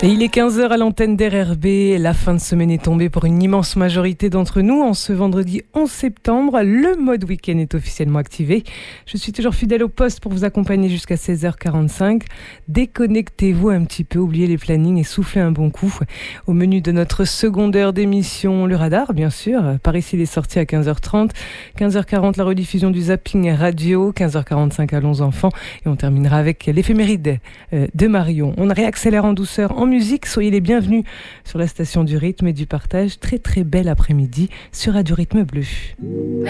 Et il est 15h à l'antenne d'RRB. La fin de semaine est tombée pour une immense majorité d'entre nous. En ce vendredi 11 septembre, le mode week-end est officiellement activé. Je suis toujours fidèle au poste pour vous accompagner jusqu'à 16h45. Déconnectez-vous un petit peu, oubliez les plannings et soufflez un bon coup. Au menu de notre seconde heure d'émission, le radar, bien sûr. Par ici, il est sorti à 15h30. 15h40, la rediffusion du zapping radio. 15h45, Allons enfants. Et on terminera avec l'éphéméride de Marion. On réaccélère en douceur en musique, soyez les bienvenus sur la station du rythme et du partage. Très très bel après-midi sur Radio Rythme Bleu.